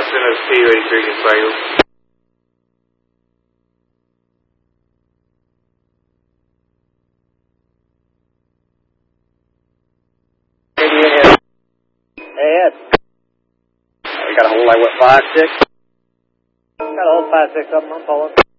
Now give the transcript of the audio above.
as soon as P-83 gets sighted. Hey, Ed. You got a hold like what, 5-6? Got a hold 5-6 up, I'm pulling.